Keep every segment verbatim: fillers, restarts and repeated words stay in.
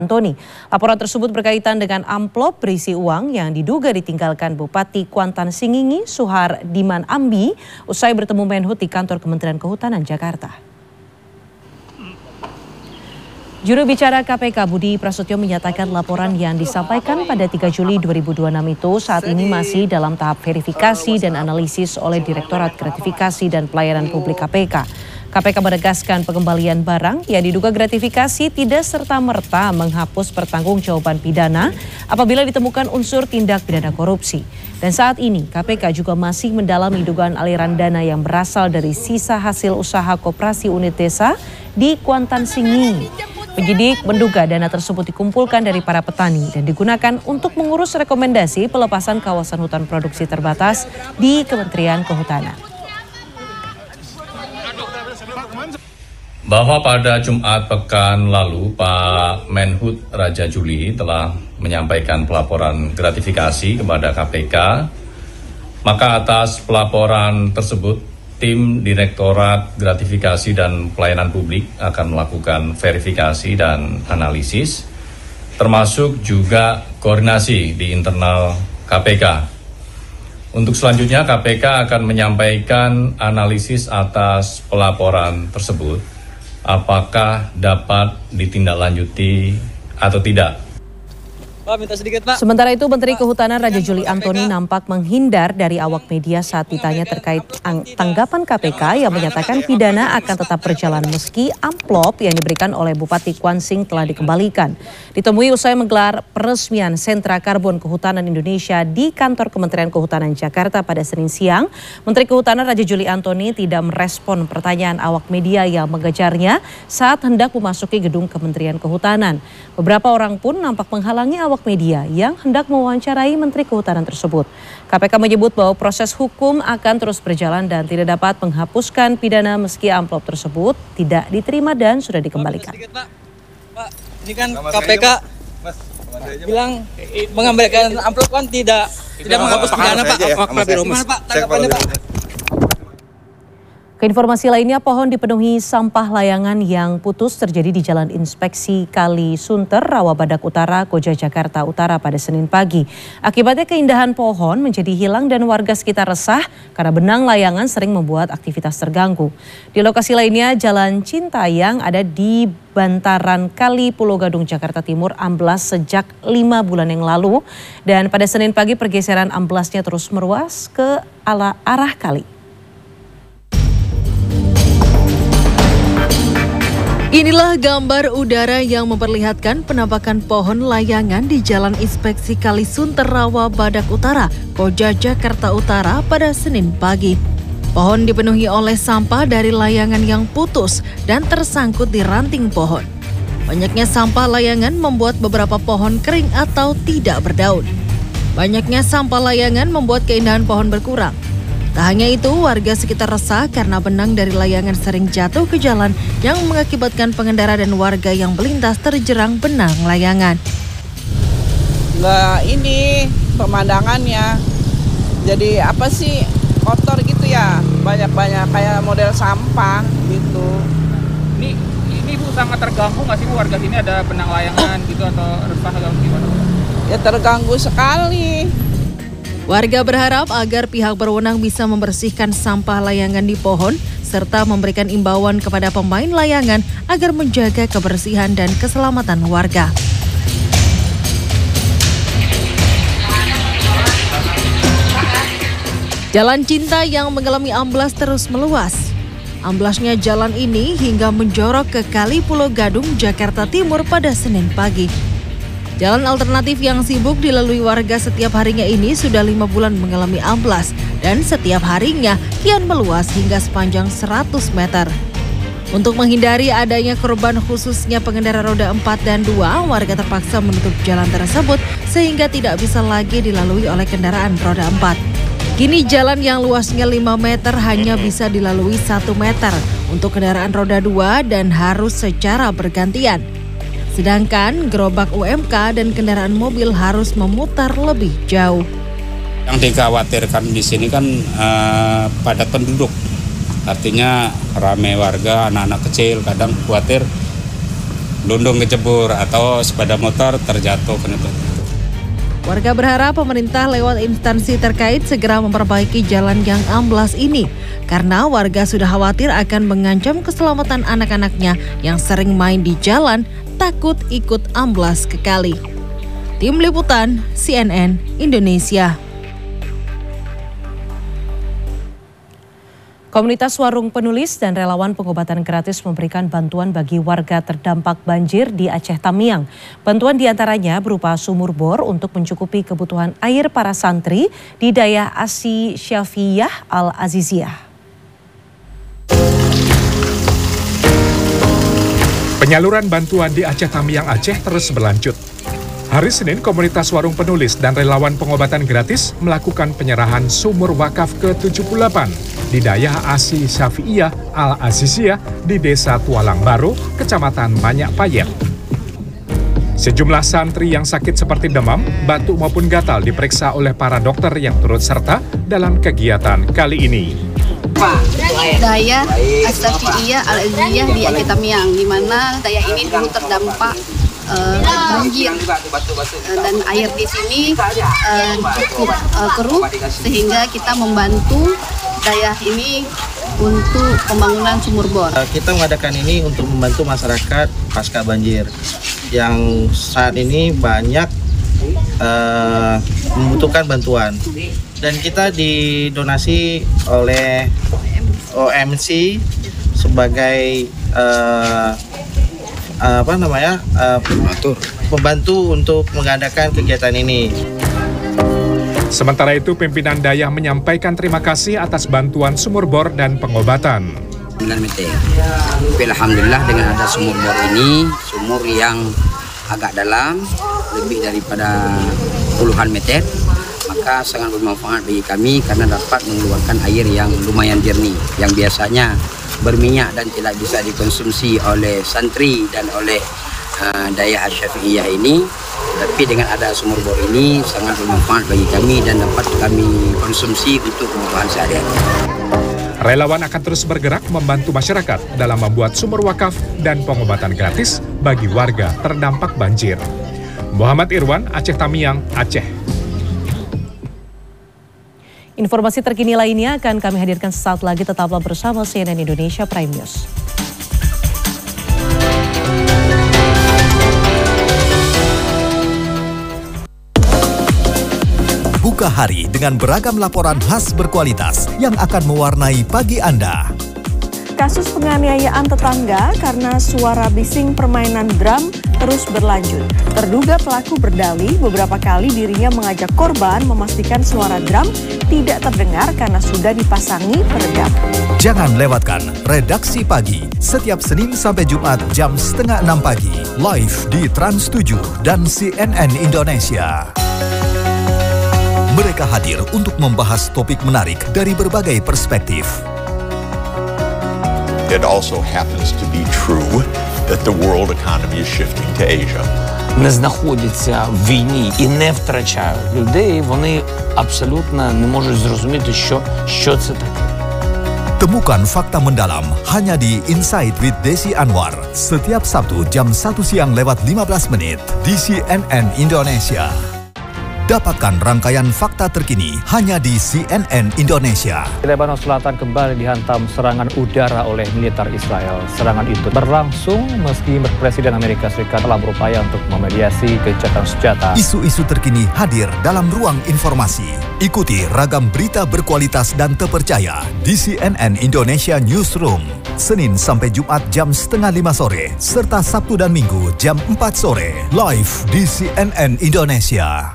Antoni. Laporan tersebut berkaitan dengan amplop berisi uang yang diduga ditinggalkan Bupati Kuantan Singingi Suhar Diman Ambi usai bertemu Menhut di kantor Kementerian Kehutanan Jakarta. Juru bicara K P K Budi Prasetyo menyatakan laporan yang disampaikan pada tiga Juli dua ribu dua puluh enam itu saat ini masih dalam tahap verifikasi dan analisis oleh Direktorat Gratifikasi dan Pelayanan Publik K P K. K P K menegaskan pengembalian barang yang diduga gratifikasi tidak serta-merta menghapus pertanggungjawaban pidana apabila ditemukan unsur tindak pidana korupsi. Dan saat ini K P K juga masih mendalami dugaan aliran dana yang berasal dari sisa hasil usaha koperasi unit desa di Kuantan Singingi. Penyidik menduga dana tersebut dikumpulkan dari para petani dan digunakan untuk mengurus rekomendasi pelepasan kawasan hutan produksi terbatas di Kementerian Kehutanan. Bahwa pada Jumat pekan lalu Pak Menhut Raja Juli telah menyampaikan pelaporan gratifikasi kepada K P K, maka atas pelaporan tersebut tim Direktorat Gratifikasi dan Pelayanan Publik akan melakukan verifikasi dan analisis, termasuk juga koordinasi di internal K P K. Untuk selanjutnya K P K akan menyampaikan analisis atas pelaporan tersebut, apakah dapat ditindaklanjuti atau tidak. Pak, minta sedikit, Pak. Sementara itu Menteri Kehutanan Raja Juli Antoni nampak menghindar dari awak media saat ditanya terkait tanggapan K P K yang menyatakan pidana akan tetap berjalan meski amplop yang diberikan oleh Bupati Kuansing telah dikembalikan. Ditemui usai menggelar peresmian Sentra Karbon Kehutanan Indonesia di kantor Kementerian Kehutanan Jakarta pada Senin siang, Menteri Kehutanan Raja Juli Antoni tidak merespon pertanyaan awak media yang mengejarnya saat hendak memasuki gedung Kementerian Kehutanan. Beberapa orang pun nampak menghalangi awak media yang hendak mewawancarai Menteri Kehutanan tersebut. K P K menyebut bahwa proses hukum akan terus berjalan dan tidak dapat menghapuskan pidana meski amplop tersebut tidak diterima dan sudah dikembalikan. Pak, Pak, ini kan K P K bilang mengembalikan amplop kan tidak tidak menghapus pidana, Pak. Gimana, Pak? Tanggapannya, Pak? Keinformasi lainnya, pohon dipenuhi sampah layangan yang putus terjadi di Jalan Inspeksi Kali Sunter, Rawabadak Utara, Koja, Jakarta Utara pada Senin pagi. Akibatnya keindahan pohon menjadi hilang dan warga sekitar resah karena benang layangan sering membuat aktivitas terganggu. Di lokasi lainnya, Jalan Cintayang ada di bantaran Kali Pulau Gadung, Jakarta Timur amblas sejak lima bulan yang lalu. Dan pada Senin pagi pergeseran amblasnya terus meruas ke arah kali. Inilah gambar udara yang memperlihatkan penampakan pohon layangan di Jalan Inspeksi Kali Sunter, Rawabadak Utara, Koja, Jakarta Utara pada Senin pagi. Pohon dipenuhi oleh sampah dari layangan yang putus dan tersangkut di ranting pohon. Banyaknya sampah layangan membuat beberapa pohon kering atau tidak berdaun. Banyaknya sampah layangan membuat keindahan pohon berkurang. Tak hanya itu, warga sekitar resah karena benang dari layangan sering jatuh ke jalan yang mengakibatkan pengendara dan warga yang melintas terjerang benang layangan. Nggak ini pemandangannya, jadi apa sih kotor gitu ya, banyak-banyak kayak model sampah gitu. Ini ini Bu sangat terganggu nggak sih Bu, warga sini ada benang layangan gitu atau resah atau gimana? Ya terganggu sekali. Warga berharap agar pihak berwenang bisa membersihkan sampah layangan di pohon serta memberikan imbauan kepada pemain layangan agar menjaga kebersihan dan keselamatan warga. Jalan Cinta yang mengalami amblas terus meluas. Amblasnya jalan ini hingga menjorok ke Kali Pulau Gadung, Jakarta Timur pada Senin pagi. Jalan alternatif yang sibuk dilalui warga setiap harinya ini sudah lima bulan mengalami amblas dan setiap harinya kian meluas hingga sepanjang seratus meter. Untuk menghindari adanya korban khususnya pengendara roda empat dan dua, warga terpaksa menutup jalan tersebut sehingga tidak bisa lagi dilalui oleh kendaraan roda empat. Kini jalan yang luasnya lima meter hanya bisa dilalui satu meter untuk kendaraan roda dua dan harus secara bergantian. Sedangkan gerobak U M K dan kendaraan mobil harus memutar lebih jauh. Yang dikhawatirkan di sini kan eh, padat penduduk, artinya ramai warga, anak-anak kecil, kadang khawatir lundung kecebur atau sepeda motor terjatuh. Warga berharap pemerintah lewat instansi terkait segera memperbaiki jalan yang amblas ini karena warga sudah khawatir akan mengancam keselamatan anak-anaknya yang sering main di jalan takut ikut amblas ke kali. Tim Liputan C N N Indonesia. Komunitas Warung Penulis dan relawan pengobatan gratis memberikan bantuan bagi warga terdampak banjir di Aceh Tamiang. Bantuan diantaranya berupa sumur bor untuk mencukupi kebutuhan air para santri di Dayah Asy Syafiyah Al-Aziziyah. Penyaluran bantuan di Aceh Tamiang Aceh terus berlanjut. Hari Senin, komunitas Warung Penulis dan relawan pengobatan gratis melakukan penyerahan sumur wakaf ke tujuh puluh delapan di Dayah Asy Syafiyah Al-Aziziyah di Desa Tualang Baru, Kecamatan Banyak Payet. Sejumlah santri yang sakit seperti demam, batuk maupun gatal diperiksa oleh para dokter yang turut serta dalam kegiatan kali ini. Dayah Asy Syafiyah Al-Aziziyah di Aceh Tamiang, di mana dayah ini dulu terdampak Uh, banjir uh, dan air di sini uh, cukup uh, keruh sehingga kita membantu dayah ini untuk pembangunan sumur bor. Uh, kita mengadakan ini untuk membantu masyarakat pasca banjir yang saat ini banyak uh, membutuhkan bantuan, dan kita didonasi oleh O M C sebagai uh, apa namanya uh, pembantu untuk mengadakan kegiatan ini. Sementara itu, pimpinan Dayah menyampaikan terima kasih atas bantuan sumur bor dan pengobatan. Alhamdulillah dengan ada sumur bor ini, sumur yang agak dalam, lebih daripada puluhan meter, maka sangat bermanfaat bagi kami karena dapat mengeluarkan air yang lumayan jernih, yang biasanya berminyak dan tidak bisa dikonsumsi oleh santri dan oleh uh, Dayah Asy Syafiyah ini. Tapi dengan ada sumur bor ini sangat bermanfaat bagi kami dan dapat kami konsumsi untuk kebutuhan sehari-hari. Relawan akan terus bergerak membantu masyarakat dalam membuat sumur wakaf dan pengobatan gratis bagi warga terdampak banjir. Muhammad Irwan, Aceh Tamiang, Aceh. Informasi terkini lainnya akan kami hadirkan sesaat lagi, tetaplah bersama C N N Indonesia Prime News. Buka hari dengan beragam laporan khas berkualitas yang akan mewarnai pagi Anda. Kasus penganiayaan tetangga karena suara bising permainan drum terus berlanjut. Terduga pelaku berdalih beberapa kali dirinya mengajak korban memastikan suara drum tidak terdengar karena sudah dipasangi peredam. Jangan lewatkan Redaksi Pagi setiap Senin sampai Jumat jam setengah enam pagi live di Trans tujuh dan C N N Indonesia. Mereka hadir untuk membahas topik menarik dari berbagai perspektif. It also happens to be true that the world economy is shifting to Asia. Не знаходяться в війні і не втрачають людей, вони абсолютно не можуть зрозуміти, що, що це таке. Temukan fakta mendalam hanya di Insight with Desi Anwar setiap Sabtu jam satu siang lewat lima belas menit di C N N Indonesia. Dapatkan rangkaian fakta terkini hanya di C N N Indonesia. Lebanon Selatan kembali dihantam serangan udara oleh militer Israel. Serangan itu berlangsung meski Presiden Amerika Serikat telah berupaya untuk memediasi gencatan senjata. Isu-isu terkini hadir dalam ruang informasi. Ikuti ragam berita berkualitas dan terpercaya di C N N Indonesia Newsroom. Senin sampai Jumat jam setengah lima sore, serta Sabtu dan Minggu jam empat sore. Live di C N N Indonesia.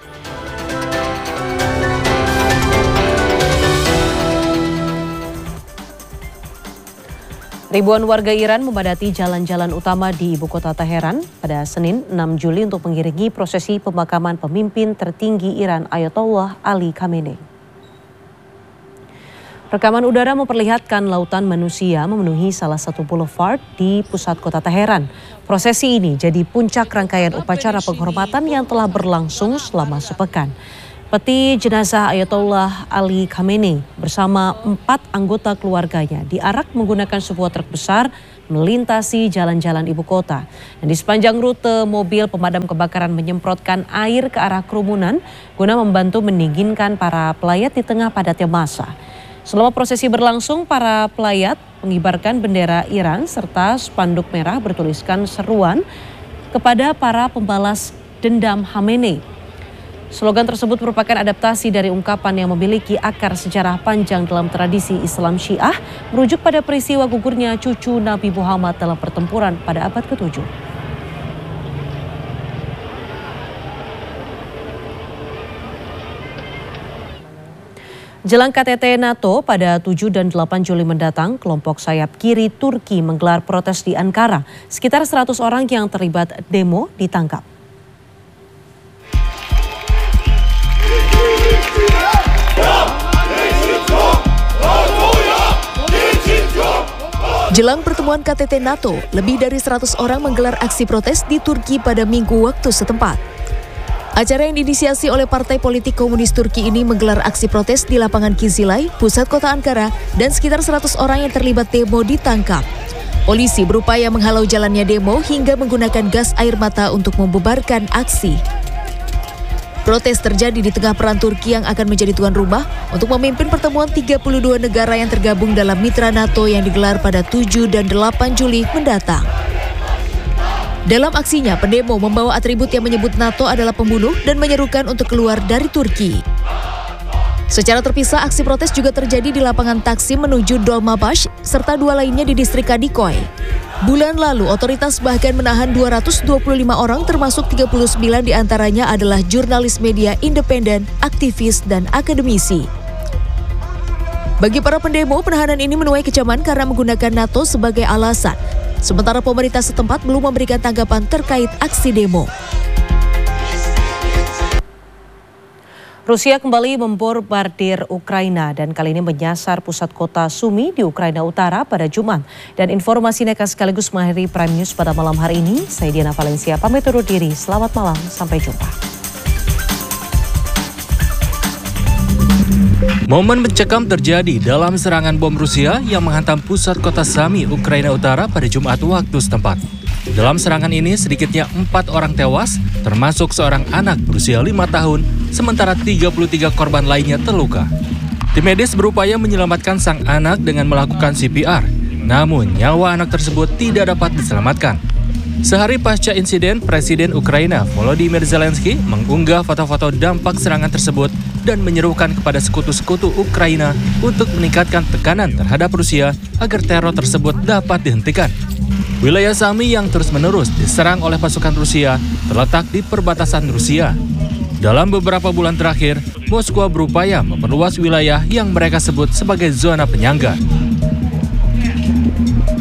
Ribuan warga Iran memadati jalan-jalan utama di ibu kota Teheran pada Senin enam Juli untuk mengiringi prosesi pemakaman pemimpin tertinggi Iran Ayatollah Ali Khamenei. Rekaman udara memperlihatkan lautan manusia memenuhi salah satu boulevard di pusat kota Teheran. Prosesi ini jadi puncak rangkaian upacara penghormatan yang telah berlangsung selama sepekan. Peti jenazah Ayatollah Ali Khamenei bersama empat anggota keluarganya diarak menggunakan sebuah truk besar melintasi jalan-jalan ibu kota. Dan di sepanjang rute, mobil pemadam kebakaran menyemprotkan air ke arah kerumunan guna membantu mendinginkan para pelayat di tengah padatnya massa. Selama prosesi berlangsung, para pelayat mengibarkan bendera Iran serta spanduk merah bertuliskan seruan kepada para pembalas dendam Khamenei. Slogan tersebut merupakan adaptasi dari ungkapan yang memiliki akar sejarah panjang dalam tradisi Islam Syiah, merujuk pada peristiwa gugurnya cucu Nabi Muhammad dalam pertempuran pada abad ketujuh. Jelang K T T NATO pada tujuh dan delapan Juli mendatang, kelompok sayap kiri Turki menggelar protes di Ankara. Sekitar seratus orang yang terlibat demo ditangkap. Jelang pertemuan K T T NATO, lebih dari seratus orang menggelar aksi protes di Turki pada Minggu waktu setempat. Acara yang diinisiasi oleh Partai Politik Komunis Turki ini menggelar aksi protes di lapangan Kizilay, pusat kota Ankara, dan sekitar seratus orang yang terlibat demo ditangkap. Polisi berupaya menghalau jalannya demo hingga menggunakan gas air mata untuk membubarkan aksi. Protes terjadi di tengah peran Turki yang akan menjadi tuan rumah untuk memimpin pertemuan tiga puluh dua negara yang tergabung dalam mitra NATO yang digelar pada tujuh dan delapan Juli mendatang. Dalam aksinya, pendemo membawa atribut yang menyebut NATO adalah pembunuh dan menyerukan untuk keluar dari Turki. Secara terpisah, aksi protes juga terjadi di lapangan Taksim menuju Dolmabahce serta dua lainnya di distrik Kadikoy. Bulan lalu, otoritas bahkan menahan dua ratus dua puluh lima orang termasuk tiga puluh sembilan diantaranya adalah jurnalis media independen, aktivis, dan akademisi. Bagi para pendemo, penahanan ini menuai kecaman karena menggunakan NATO sebagai alasan. Sementara pemerintah setempat belum memberikan tanggapan terkait aksi demo. Rusia kembali membombardir Ukraina dan kali ini menyasar pusat kota Sumy di Ukraina Utara pada Jumat. Dan informasi nekat sekaligus mengakhiri Prime News pada malam hari ini. Saya Diana Valencia, pamit undur diri. Selamat malam, sampai jumpa. Momen mencekam terjadi dalam serangan bom Rusia yang menghantam pusat kota Sumy, Ukraina Utara pada Jumat waktu setempat. Dalam serangan ini sedikitnya empat orang tewas, termasuk seorang anak berusia lima tahun, sementara tiga puluh tiga korban lainnya terluka. Tim medis berupaya menyelamatkan sang anak dengan melakukan C P R, namun nyawa anak tersebut tidak dapat diselamatkan. Sehari pasca insiden, Presiden Ukraina Volodymyr Zelensky mengunggah foto-foto dampak serangan tersebut dan menyerukan kepada sekutu-sekutu Ukraina untuk meningkatkan tekanan terhadap Rusia agar teror tersebut dapat dihentikan. Wilayah Sumy yang terus-menerus diserang oleh pasukan Rusia terletak di perbatasan Rusia. Dalam beberapa bulan terakhir, Moskwa berupaya memperluas wilayah yang mereka sebut sebagai zona penyangga.